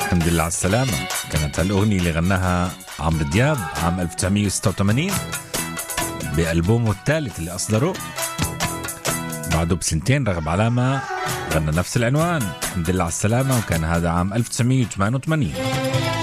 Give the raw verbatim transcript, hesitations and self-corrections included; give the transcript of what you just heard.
الحمد لله على السلامة. كانت هالأغنية اللي غناها عمرو دياب عام ألف وتسعمية وستة وثمانين بألبومه الثالث اللي أصدره. بعده بسنتين رغب علامة غنى نفس العنوان الحمد لله على السلامة، وكان هذا عام ألف وتسعمية وثمانية وثمانين.